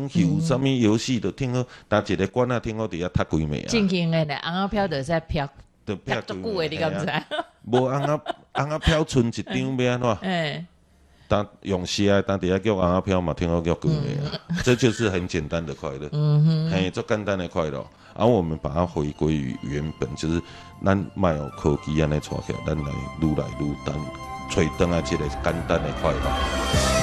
去有啥物游戏都听好，搭一个管啊听好伫遐读几暝啊。 正经的咧，红仔票就使飘， 就飘足久的，你敢知？ 无红仔票剩一张要安怎？ 哎， 当用写，当底下叫红仔票嘛，听好叫几暝啊，这就是很简单的快乐。嘿，做简单的快乐。而我们把它回归于原本，就是咱卖有科技安尼带起来，咱来愈来愈单，找回来一个简单的快乐。